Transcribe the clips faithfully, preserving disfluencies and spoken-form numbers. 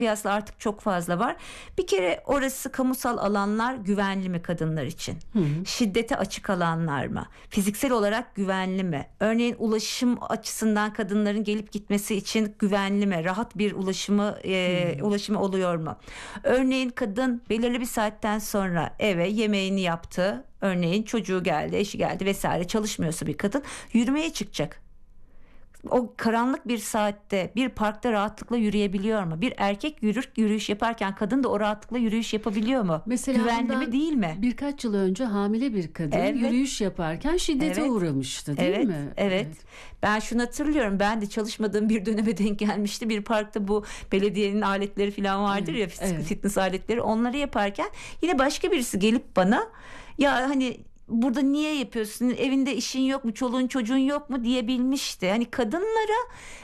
kıyasla artık çok fazla var. Bir kere orası kamusal alanlar güvenli mi kadınlar için? Hı hı. Şiddete açık alanlar mı? Fiziksel olarak güvenli mi? Örneğin ulaşım açısından kadınların gelip gitmesi için güvenli mi? Rahat bir ulaşımı e, ulaşımı oluyor mu? Örneğin kadın belirli bir saatten sonra eve yemeğini yaptı. Örneğin çocuğu geldi, eşi geldi vesaire, çalışmıyorsa bir kadın yürümeye çıkacak. O karanlık bir saatte bir parkta rahatlıkla yürüyebiliyor mu? Bir erkek yürür, yürüyüş yaparken kadın da o rahatlıkla yürüyüş yapabiliyor mu? Mesela güvenli mi değil mi? Birkaç yıl önce hamile bir kadın evet. yürüyüş yaparken şiddete evet. uğramıştı değil evet. mi? Evet. evet. Ben şunu hatırlıyorum. Ben de çalışmadığım bir döneme denk gelmişti. Bir parkta bu belediyenin aletleri falan vardır ya, evet. fitness aletleri. Onları yaparken yine başka birisi gelip bana, ya hani burada niye yapıyorsun? Evinde işin yok mu? Çoluğun çocuğun yok mu diyebilmişti. Hani kadınlara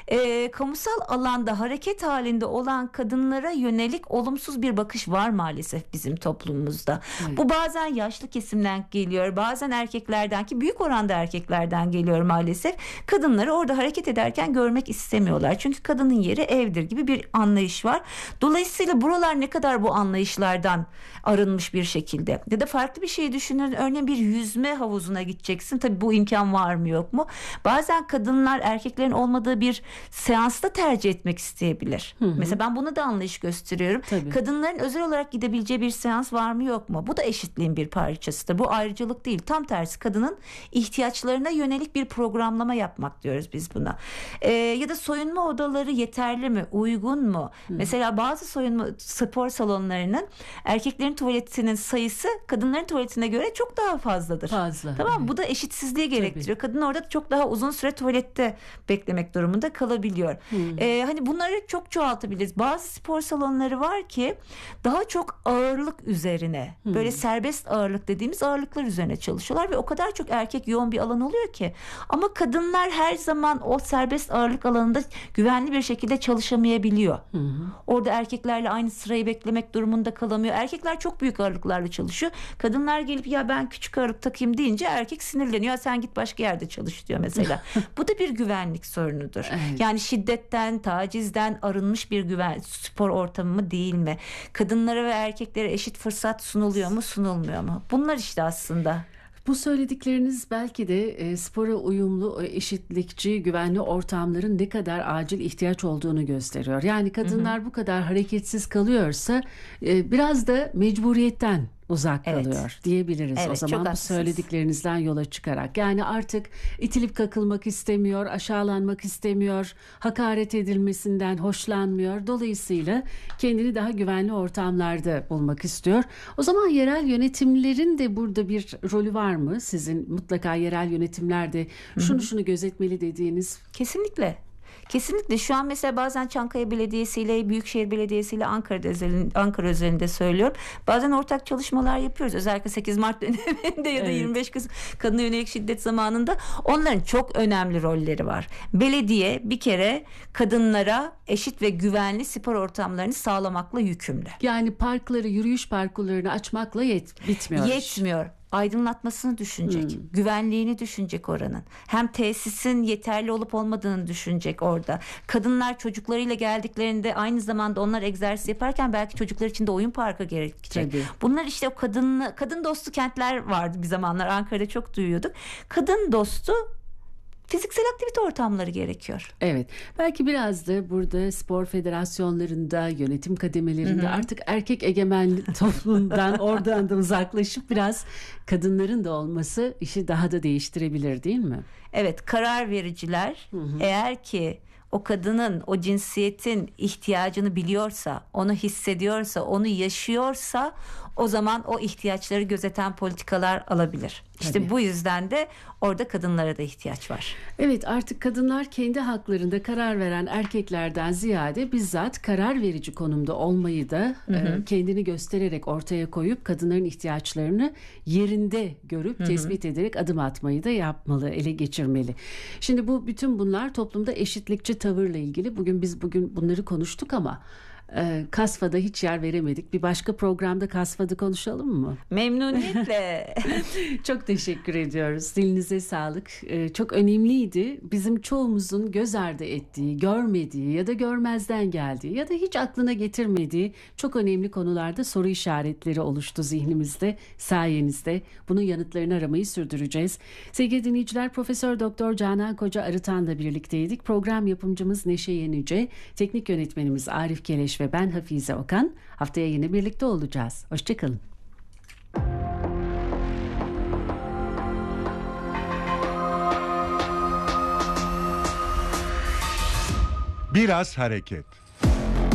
e, kamusal alanda hareket halinde olan kadınlara yönelik olumsuz bir bakış var maalesef bizim toplumumuzda. Evet. Bu bazen yaşlı kesimden geliyor. Bazen erkeklerden, ki büyük oranda erkeklerden geliyor maalesef. Kadınları orada hareket ederken görmek istemiyorlar. Çünkü kadının yeri evdir gibi bir anlayış var. Dolayısıyla buralar ne kadar bu anlayışlardan arınmış bir şekilde. Ya da farklı bir şey düşünün. Örneğin bir yüzme havuzuna gideceksin. Tabii bu imkan var mı yok mu? Bazen kadınlar erkeklerin olmadığı bir seansta tercih etmek isteyebilir. Hı hı. Mesela ben buna da anlayış gösteriyorum. Tabii. Kadınların özel olarak gidebileceği bir seans var mı yok mu? Bu da eşitliğin bir parçasıdır. Bu ayrıcalık değil. Tam tersi, kadının ihtiyaçlarına yönelik bir programlama yapmak diyoruz biz buna. Ee, ya da soyunma odaları yeterli mi? Uygun mu? Hı. Mesela bazı soyunma spor salonlarının erkeklerin tuvaletinin sayısı kadınların tuvaletine göre çok daha fazladır. Fazla. Tamam, evet. Bu da eşitsizliği gerektiriyor. Tabii. Kadın orada çok daha uzun süre tuvalette beklemek durumunda kalabiliyor. Hmm. Ee, hani bunları çok çoğaltabiliriz. Bazı spor salonları var ki daha çok ağırlık üzerine, hmm. böyle serbest ağırlık dediğimiz ağırlıklar üzerine çalışıyorlar ve o kadar çok erkek yoğun bir alan oluyor ki. Ama kadınlar her zaman o serbest ağırlık alanında güvenli bir şekilde çalışamayabiliyor. Hmm. Orada erkeklerle aynı sırayı beklemek durumunda kalamıyor. Erkekler çok büyük ağırlıklarla çalışıyor. Kadınlar gelip ya ben küçük ağırlık takayım deyince erkek sinirleniyor. Sen git başka yerde çalış diyor mesela. Bu da bir güvenlik sorunudur. Evet. Yani şiddetten, tacizden arınmış bir güven spor ortamı mı değil mi? Kadınlara ve erkeklere eşit fırsat sunuluyor mu, sunulmuyor mu? Bunlar işte aslında. Bu söyledikleriniz belki de e, spora uyumlu, eşitlikçi, güvenli ortamların ne kadar acil ihtiyaç olduğunu gösteriyor. Yani kadınlar hı hı. bu kadar hareketsiz kalıyorsa e, biraz da mecburiyetten uzak kalıyor, evet. diyebiliriz. Evet, o zaman bu söylediklerinizden yola çıkarak. Yani artık itilip kakılmak istemiyor, aşağılanmak istemiyor, hakaret edilmesinden hoşlanmıyor. Dolayısıyla kendini daha güvenli ortamlarda bulmak istiyor. O zaman yerel yönetimlerin de burada bir rolü var mı? Sizin mutlaka yerel yönetimlerde şunu şunu gözetmeli dediğiniz. Kesinlikle. Kesinlikle. Şu an mesela bazen Çankaya Belediyesi ile Büyükşehir Belediyesi ile Ankara özelinde, Ankara özelinde söylüyorum. Bazen ortak çalışmalar yapıyoruz. Özellikle sekiz Mart döneminde ya da evet. yirmi beş Kasım kadına yönelik şiddet zamanında onların çok önemli rolleri var. Belediye bir kere kadınlara eşit ve güvenli spor ortamlarını sağlamakla yükümlü. Yani parkları, yürüyüş parkurlarını açmakla yet, bitmiyor. Yetmiyor. Aydınlatmasını düşünecek, hmm. güvenliğini düşünecek oranın. Hem tesisin yeterli olup olmadığını düşünecek orada. Kadınlar çocuklarıyla geldiklerinde aynı zamanda onlar egzersiz yaparken belki çocuklar için de oyun parkı gerekecek. Tabii. Bunlar işte o kadın kadın dostu kentler vardı bir zamanlar, Ankara'da çok duyuyorduk. Kadın dostu fiziksel aktivite ortamları gerekiyor. Evet. Belki biraz da burada spor federasyonlarında, yönetim kademelerinde hı hı. artık erkek egemenli toplumdan oradan da uzaklaşıp biraz kadınların da olması işi daha da değiştirebilir değil mi? Evet. Karar vericiler hı hı. eğer ki o kadının, o cinsiyetin ihtiyacını biliyorsa, onu hissediyorsa, onu yaşıyorsa o zaman o ihtiyaçları gözeten politikalar alabilir. İşte Tabii. bu yüzden de orada kadınlara da ihtiyaç var. Evet, artık kadınlar kendi haklarında karar veren erkeklerden ziyade bizzat karar verici konumda olmayı da hı hı. E, kendini göstererek ortaya koyup kadınların ihtiyaçlarını yerinde görüp hı hı. tespit ederek adım atmayı da yapmalı, ele geçirmeli. Şimdi bu bütün bunlar toplumda eşitlikçi tavırla ilgili. Bugün biz bugün bunları konuştuk ama Ee, Kasfa'da hiç yer veremedik. Bir başka programda Kasfa'da konuşalım mı? Memnuniyetle. Çok teşekkür ediyoruz. Dilinize sağlık. Ee, çok önemliydi. Bizim çoğumuzun göz ardı ettiği, görmediği ya da görmezden geldiği ya da hiç aklına getirmediği çok önemli konularda soru işaretleri oluştu zihnimizde. Sayenizde bunun yanıtlarını aramayı sürdüreceğiz. Sevgili dinleyiciler, Profesör Doktor Canan Koca Arıtan'la birlikteydik. Program yapımcımız Neşe Yenice, teknik yönetmenimiz Arif Keleş ve ben Hafize Okan. Haftaya yine birlikte olacağız. Hoşçakalın. Biraz hareket.